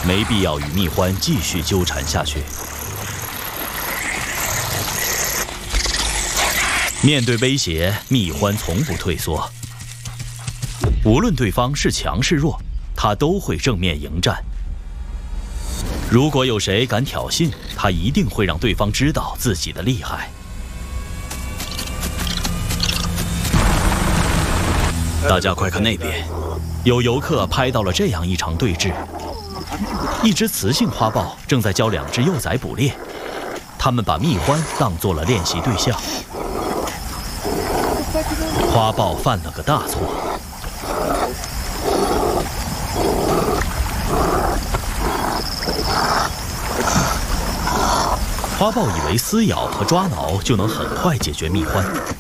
没必要与蜜獾继续纠缠下去。面对威胁，蜜獾从不退缩。无论对方是强是弱，他都会正面迎战。如果有谁敢挑衅，他一定会让对方知道自己的厉害。大家快看那边，有游客拍到了这样一场对峙。一只雌性花豹正在教2只幼崽捕猎，它们把蜜獾当作了练习对象。花豹犯了个大错。花豹以为撕咬和抓挠就能很快解决蜜獾，